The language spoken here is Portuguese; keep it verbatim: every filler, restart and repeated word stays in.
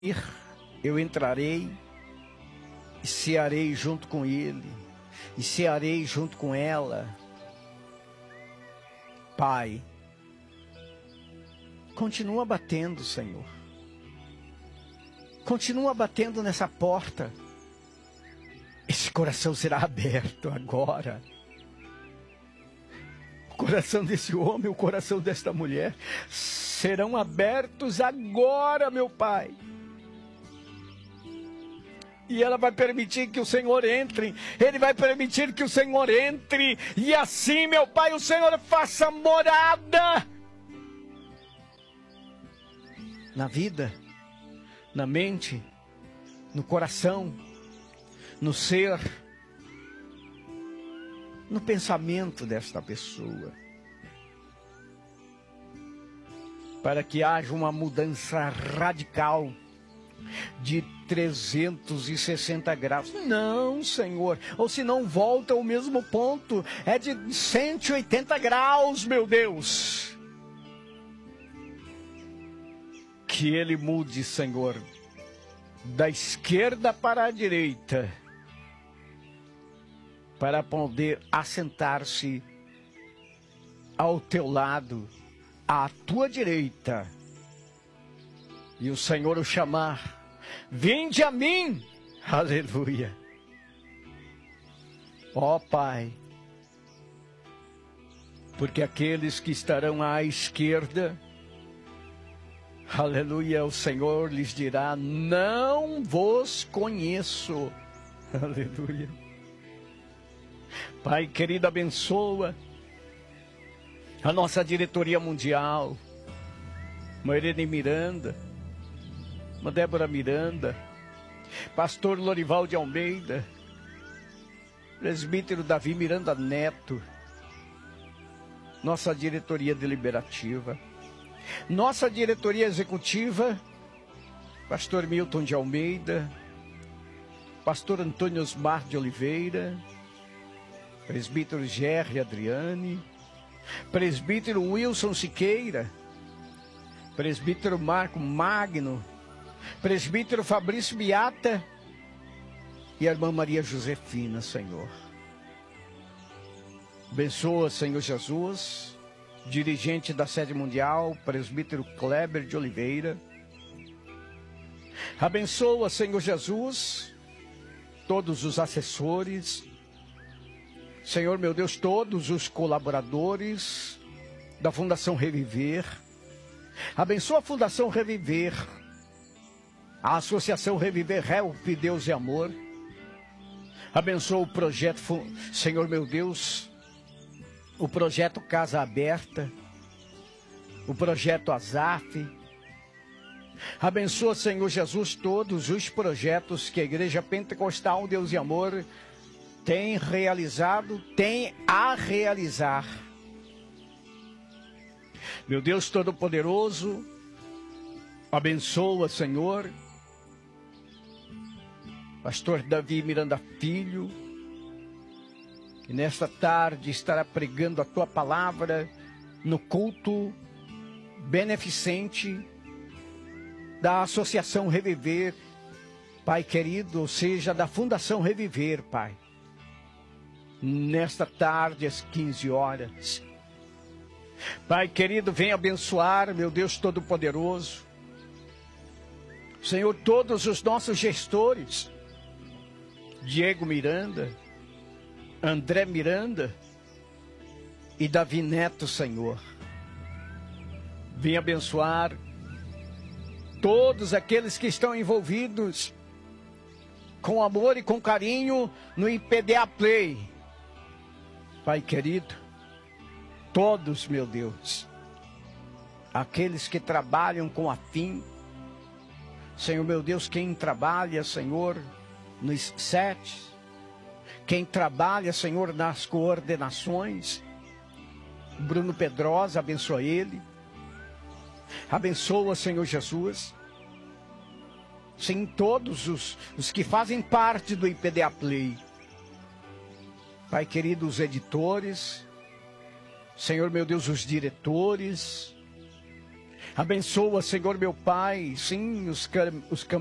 eu entrarei e cearei junto com ele, e cearei junto com ela. Pai, continua batendo, Senhor. Continua batendo nessa porta. Esse coração será aberto agora. O coração desse homem, o coração desta mulher serão abertos agora, meu Pai. E ela vai permitir que o Senhor entre. Ele vai permitir que o Senhor entre. E assim, meu Pai, o Senhor faça morada na vida, na mente, no coração, no ser, no pensamento desta pessoa. Para que haja uma mudança radical de trezentos e sessenta graus. Não, Senhor. Ou se não volta ao mesmo ponto. É de cento e oitenta graus, meu Deus. Que Ele mude, Senhor, da esquerda para a direita, para poder assentar-se ao teu lado, à tua direita, e o Senhor o chamar: vinde a mim, aleluia. Ó Pai, porque aqueles que estarão à esquerda, aleluia, o Senhor lhes dirá: não vos conheço, aleluia. Pai querido, abençoa a nossa diretoria mundial, Mairene Miranda, uma Débora Miranda, pastor Lorival de Almeida, presbítero Davi Miranda Neto, nossa diretoria deliberativa, nossa diretoria executiva, pastor Milton de Almeida, pastor Antônio Osmar de Oliveira, presbítero Gerry Adriane, presbítero Wilson Siqueira, presbítero Marco Magno, presbítero Fabrício Beata e a irmã Maria Josefina, Senhor. Abençoa, Senhor Jesus, dirigente da sede mundial, presbítero Kleber de Oliveira. Abençoa, Senhor Jesus, todos os assessores, Senhor meu Deus, todos os colaboradores da Fundação Reviver. Abençoa a Fundação Reviver, a Associação Reviver, Help, Deus e Amor. Abençoa o projeto, Senhor meu Deus, o projeto Casa Aberta, o projeto Azaf. Abençoa, Senhor Jesus, todos os projetos que a Igreja Pentecostal Deus e Amor tem realizado, tem a realizar. Meu Deus Todo-Poderoso, abençoa, Senhor, pastor Davi Miranda Filho, que nesta tarde estará pregando a tua palavra no culto beneficente da Associação Reviver, Pai querido, ou seja, da Fundação Reviver, Pai. Nesta tarde, às quinze horas. Pai querido, vem abençoar, meu Deus Todo-Poderoso. Senhor, todos os nossos gestores, Diego Miranda, André Miranda e Davi Neto, Senhor. Vem abençoar todos aqueles que estão envolvidos com amor e com carinho no I P D A Play. Pai querido, todos, meu Deus, aqueles que trabalham com afim, Senhor meu Deus, quem trabalha, Senhor, nos sets, quem trabalha, Senhor, nas coordenações, Bruno Pedrosa, abençoa ele, abençoa, Senhor Jesus, sim, todos os, os que fazem parte do I P D A Play, Pai querido, os editores, Senhor meu Deus, os diretores, Abençoa, Senhor meu Pai, sim, os, cam- os